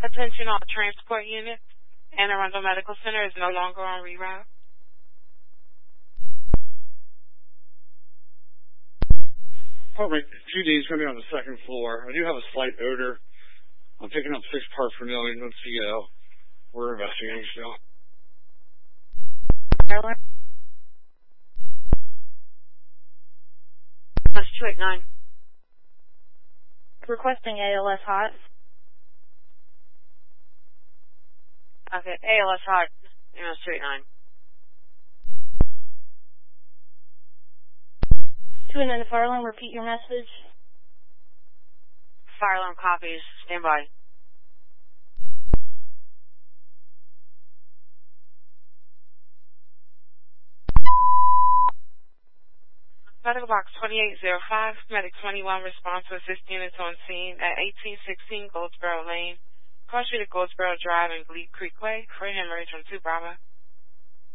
Attention all transport units. Anne Arundel Medical Center is no longer on reroute. Apartment 2D is going to be on the second floor. I do have a slight odor. I'm picking up 6 paraphernalia and CO. We're investigating still. That's 289. Requesting ALS hot. Okay, ALS hot. That's 289. 289 fire alarm, repeat your message. Fire alarm copies. Stand by. Medical box 2805, medic 21 response to assist units on scene at 1816 Goldsboro Lane, cross street of Goldsboro Drive and Glee Creek Way for a hemorrhage on 2 Bravo.